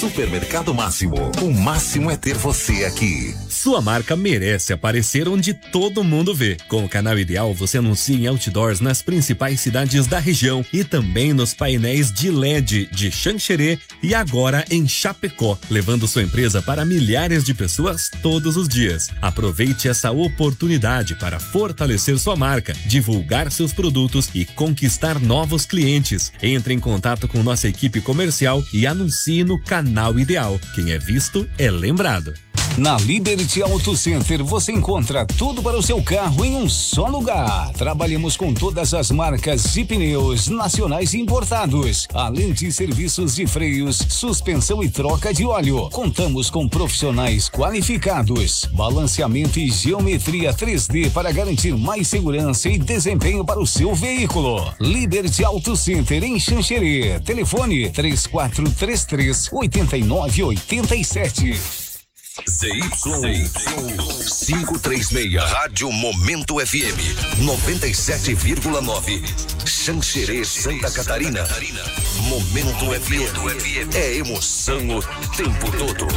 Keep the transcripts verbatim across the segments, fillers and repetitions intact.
Supermercado Máximo. O máximo é ter você aqui. Sua marca merece aparecer onde todo mundo vê. Com o Canal Ideal, você anuncia em outdoors nas principais cidades da região e também nos painéis de L E D de Xanxerê e agora em Chapecó, levando sua empresa para milhares de pessoas todos os dias. Aproveite essa oportunidade para fortalecer sua marca, divulgar seus produtos e conquistar novos clientes. Entre em contato com nossa equipe comercial e anuncie no Canal Ideal. Quem é visto é lembrado. Na Liberty Auto Center você encontra tudo para o seu carro em um só lugar. Trabalhamos com todas as marcas de pneus nacionais e importados, além de serviços de freios, suspensão e troca de óleo. Contamos com profissionais qualificados, balanceamento e geometria três D para garantir mais segurança e desempenho para o seu veículo. Liberty Auto Center em Xanxerê. Telefone três quatro três três, oito nove oito sete. Z Y quinhentos e trinta e seis, Rádio Momento F M noventa e sete vírgula nove, Xanxerê, Santa Catarina. Momento F M é emoção o tempo todo.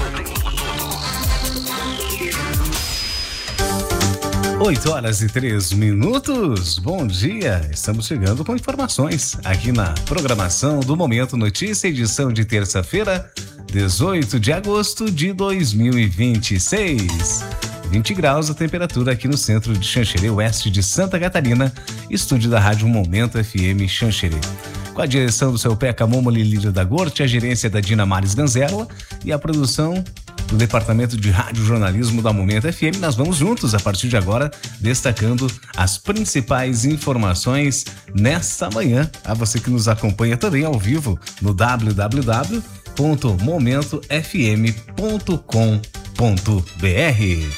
oito horas e três minutos. Bom dia, estamos chegando com informações aqui na programação do Momento Notícia, edição de terça-feira, dezoito de agosto de dois mil e vinte e seis. vinte graus a temperatura aqui no centro de Xanxerê, oeste de Santa Catarina, estúdio da Rádio Momento F M Xanxerê. Com a direção do seu Peca Momoli Líder da Gorte, a gerência da Dina Mares Ganzella e a produção do Departamento de Rádio Jornalismo da Momento F M, nós vamos juntos a partir de agora, destacando as principais informações nesta manhã. A você que nos acompanha também ao vivo no w w w ponto momento f m ponto com ponto b r.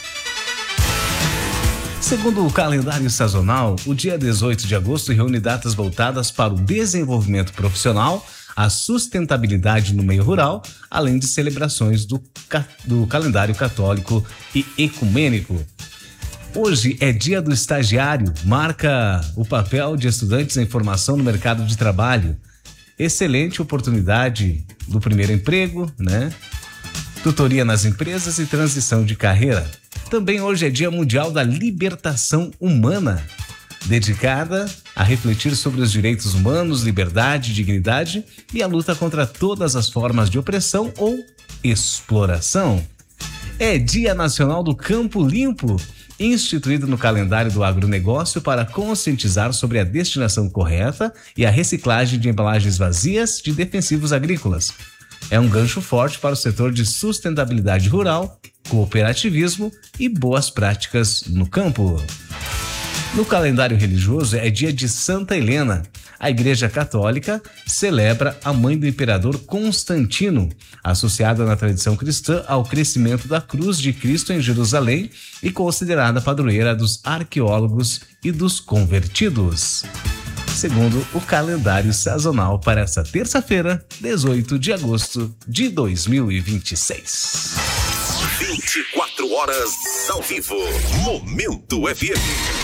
Segundo o calendário sazonal, o dia dezoito de agosto reúne datas voltadas para o desenvolvimento profissional, a sustentabilidade no meio rural, além de celebrações do, do calendário católico e ecumênico. Hoje é dia do estagiário, marca o papel de estudantes em formação no mercado de trabalho. Excelente oportunidade do primeiro emprego, né? Tutoria nas empresas e transição de carreira. Também hoje é Dia Mundial da Libertação Humana, dedicada a refletir sobre os direitos humanos, liberdade, dignidade e a luta contra todas as formas de opressão ou exploração. É Dia Nacional do Campo Limpo, instituído no calendário do agronegócio para conscientizar sobre a destinação correta e a reciclagem de embalagens vazias de defensivos agrícolas. É um gancho forte para o setor de sustentabilidade rural, cooperativismo e boas práticas no campo. No calendário religioso é dia de Santa Helena. A Igreja Católica celebra a mãe do imperador Constantino, associada na tradição cristã ao crescimento da cruz de Cristo em Jerusalém e considerada padroeira dos arqueólogos e dos convertidos. Segundo o calendário sazonal para essa terça-feira, dezoito de agosto de dois mil e vinte e seis. vinte e quatro horas ao vivo. Momento F M.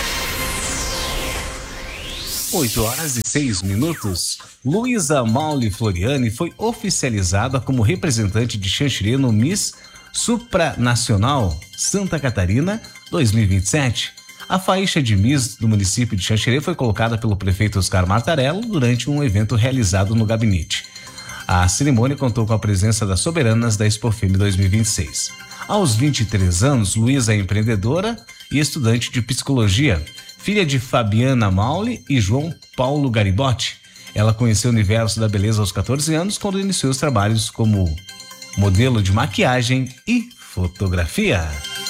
oito horas e seis minutos. Luísa Maule Floriani foi oficializada como representante de Xanxerê no Miss Supranacional Santa Catarina dois mil e vinte e sete. A faixa de Miss do município de Xanxerê foi colocada pelo prefeito Oscar Martarello durante um evento realizado no gabinete. A cerimônia contou com a presença das soberanas da Expofeme dois mil e vinte e seis. Aos vinte e três anos, Luísa é empreendedora e estudante de psicologia, filha de Fabiana Maule e João Paulo Garibotti. Ela conheceu o universo da beleza aos catorze anos, quando iniciou os trabalhos como modelo de maquiagem e fotografia.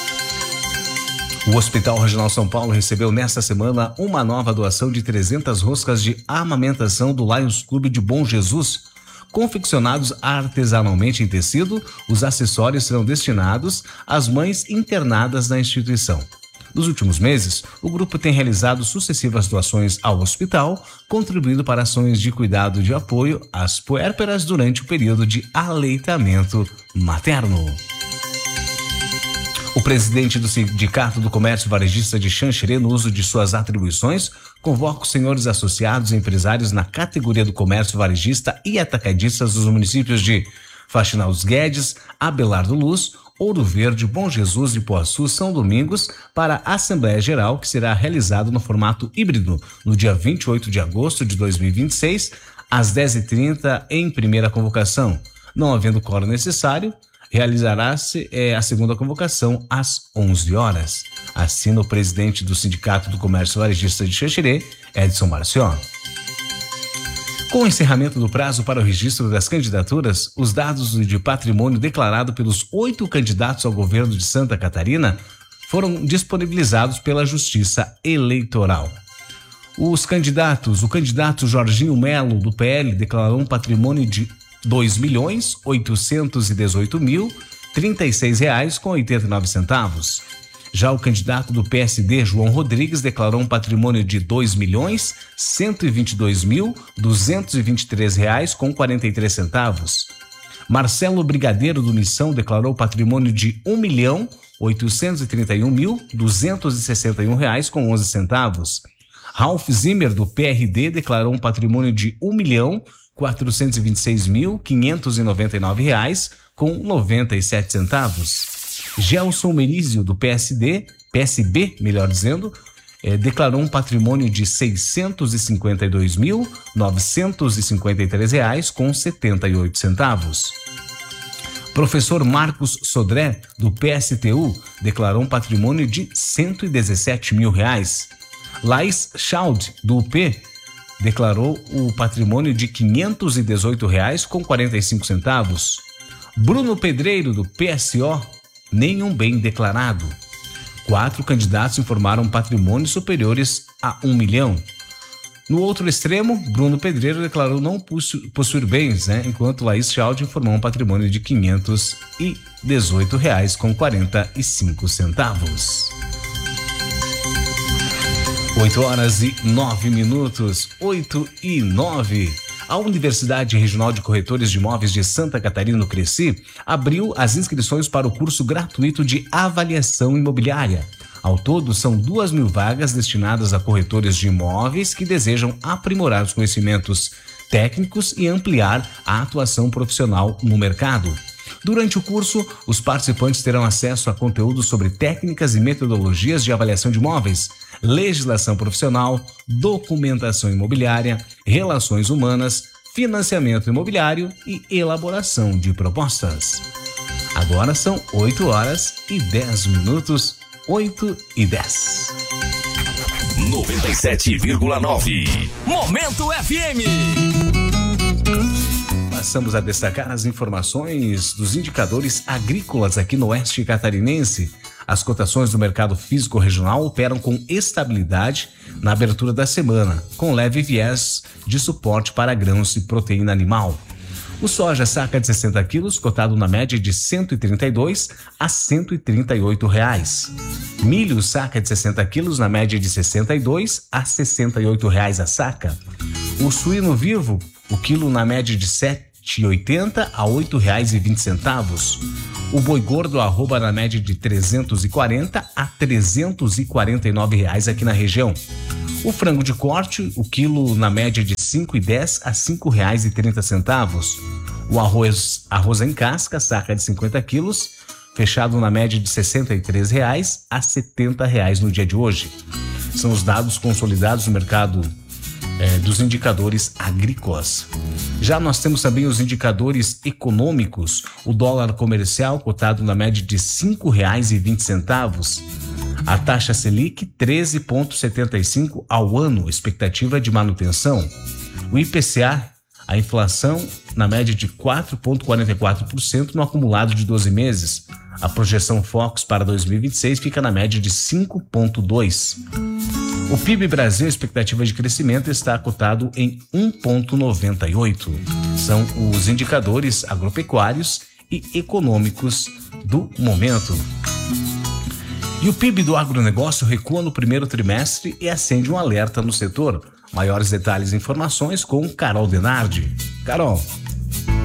O Hospital Regional São Paulo recebeu nesta semana uma nova doação de trezentas roscas de amamentação do Lions Clube de Bom Jesus. Confeccionados artesanalmente em tecido, os acessórios serão destinados às mães internadas na instituição. Nos últimos meses, o grupo tem realizado sucessivas doações ao hospital, contribuindo para ações de cuidado e de apoio às puérperas durante o período de aleitamento materno. O presidente do Sindicato do Comércio Varejista de Xanxerê, no uso de suas atribuições, convoca os senhores associados e empresários na categoria do comércio varejista e atacadistas dos municípios de Faxinal dos Guedes, Abelardo Luz, Ouro Verde, Bom Jesus de Poaçu, São Domingos, para a Assembleia Geral, que será realizado no formato híbrido no dia vinte e oito de agosto de dois mil e vinte e seis, às dez e trinta, em primeira convocação. Não havendo quórum necessário, realizará-se é, a segunda convocação às onze horas. Assina o presidente do Sindicato do Comércio Varejista de Xanxerê, Edson Marcion. Com o encerramento do prazo para o registro das candidaturas, os dados de patrimônio declarado pelos oito candidatos ao governo de Santa Catarina foram disponibilizados pela Justiça Eleitoral. Os candidatos, o candidato Jorginho Melo, do P L, declarou um patrimônio de dois milhões oitocentos e dezoito mil trinta e seis reais com oitenta e nove centavos. Já o candidato do P S D, João Rodrigues, declarou um patrimônio de dois milhões cento e vinte e dois mil duzentos e vinte e três reais com quarenta e três centavos. Marcelo Brigadeiro, do Missão, declarou patrimônio de um milhão oitocentos e trinta e um mil duzentos e sessenta e um reais com onze centavos. Ralph Zimmer, do P R D, declarou um patrimônio de um milhão quatrocentos e vinte e seis mil quinhentos e noventa e nove reais com noventa e sete centavos. Gelson Merizio, do P S D, P S B, melhor dizendo, eh, declarou um patrimônio de seiscentos e cinquenta e dois mil novecentos e cinquenta e três reais com setenta e oito centavos. Professor Marcos Sodré, do P S T U, declarou um patrimônio de cento e dezessete mil reais. Laís Schaud, do U P, declarou o patrimônio de quinhentos e dezoito reais com quarenta e cinco centavos. Bruno Pedreiro, do P S O, nenhum bem declarado. Quatro candidatos informaram patrimônios superiores a um milhão. No outro extremo, Bruno Pedreiro declarou não possuir bens, né? Enquanto Laís Schaud informou um patrimônio de quinhentos e dezoito reais com quarenta e cinco centavos. Oito horas e nove minutos, oito e nove. A Universidade Regional de Corretores de Imóveis de Santa Catarina, no Cresci, abriu as inscrições para o curso gratuito de avaliação imobiliária. Ao todo, são duas mil vagas destinadas a corretores de imóveis que desejam aprimorar os conhecimentos técnicos e ampliar a atuação profissional no mercado. Durante o curso, os participantes terão acesso a conteúdo sobre técnicas e metodologias de avaliação de imóveis, legislação profissional, documentação imobiliária, relações humanas, financiamento imobiliário e elaboração de propostas. Agora são oito horas e dez minutos, oito e dez. noventa e sete vírgula nove. Momento F M. Passamos a destacar as informações dos indicadores agrícolas aqui no Oeste Catarinense. As cotações do mercado físico regional operam com estabilidade na abertura da semana, com leve viés de suporte para grãos e proteína animal. O soja saca de sessenta quilos, cotado na média de cento e trinta e dois a cento e trinta e oito reais. Milho saca de sessenta quilos, na média de sessenta e dois a sessenta e oito reais a saca. O suíno vivo, o quilo na média de sete e oitenta a oito reais e vinte centavos. O boi gordo arroba na média de trezentos e quarenta a trezentos e quarenta e nove reais aqui na região. O frango de corte, o quilo na média de cinco e dez a cinco reais e trinta centavos. O arroz, arroz em casca, saca de cinquenta quilos, fechado na média de sessenta e três reais a setenta reais no dia de hoje. São os dados consolidados no mercado É, dos indicadores agrícolas. Já nós temos também os indicadores econômicos. O dólar comercial cotado na média de cinco reais e vinte centavos. A taxa Selic treze vírgula setenta e cinco ao ano, expectativa de manutenção. O I P C A, a inflação na média de quatro vírgula quarenta e quatro por cento no acumulado de doze meses. A projeção Focus para dois mil e vinte e seis fica na média de cinco vírgula dois por cento. O P I B Brasil, a expectativa de crescimento está cotado em um vírgula noventa e oito. São os indicadores agropecuários e econômicos do momento. E o P I B do agronegócio recua no primeiro trimestre e acende um alerta no setor. Maiores detalhes e informações com Carol Denardi. Carol.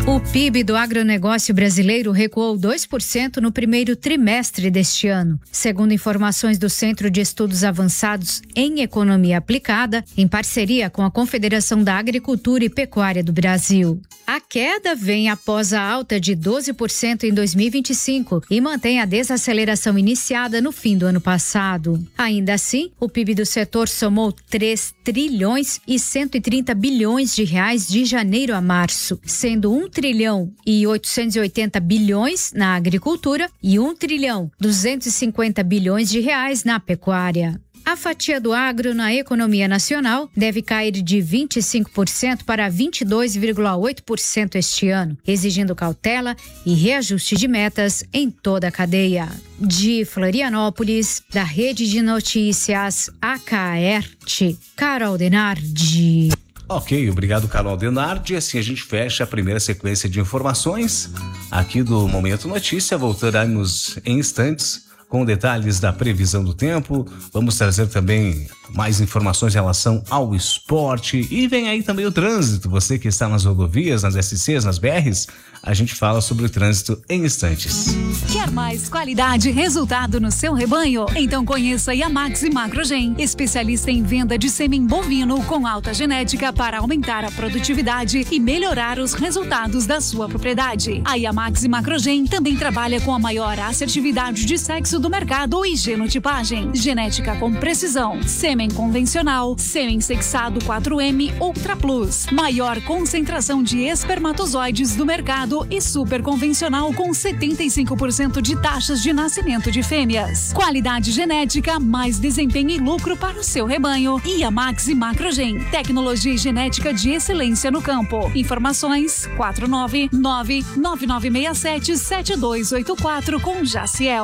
O P I B do agronegócio brasileiro recuou dois por cento no primeiro trimestre deste ano, segundo informações do Centro de Estudos Avançados em Economia Aplicada, em parceria com a Confederação da Agricultura e Pecuária do Brasil. A queda vem após a alta de doze por cento em dois mil e vinte e cinco e mantém a desaceleração iniciada no fim do ano passado. Ainda assim, o P I B do setor somou três trilhões e cento e trinta bilhões de reais de janeiro a março, sendo um trilhão e oitocentos e oitenta bilhões na agricultura e um trilhão duzentos e cinquenta bilhões de reais na pecuária. A fatia do agro na economia nacional deve cair de vinte e cinco por cento para vinte e dois vírgula oito por cento este ano, exigindo cautela e reajuste de metas em toda a cadeia. De Florianópolis, da Rede de Notícias A K R T, Carol Denardi. Ok, obrigado, Carol Denardi. Assim a gente fecha a primeira sequência de informações aqui do Momento Notícia. Voltaremos em instantes com detalhes da previsão do tempo. Vamos trazer também mais informações em relação ao esporte. E vem aí também o trânsito. Você que está nas rodovias, nas S Cs, nas B Rs, a gente fala sobre o trânsito em instantes. Quer mais qualidade e resultado no seu rebanho? Então conheça a Yamax Macrogen, especialista em venda de sêmen bovino com alta genética para aumentar a produtividade e melhorar os resultados da sua propriedade. A Yamax Macrogen também trabalha com a maior assertividade de sexo do mercado e genotipagem. Genética com precisão, sêmen convencional, sêmen sexado quatro M Ultra Plus, maior concentração de espermatozoides do mercado e super convencional com setenta e cinco por cento de taxas de nascimento de fêmeas. Qualidade genética, mais desempenho e lucro para o seu rebanho. Yamax Macrogen, tecnologia e genética de excelência no campo. Informações quatro nove nove nove nove seis sete sete dois oito quatro com Jaciel.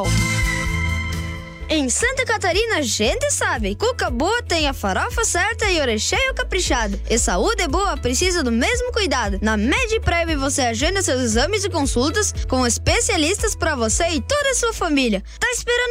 Em Santa Catarina, a gente sabe, cuca boa tem a farofa certa e orecheio caprichado. E saúde boa precisa do mesmo cuidado. Na Mediprev você agenda seus exames e consultas com especialistas para você e toda a sua família. Tá esperando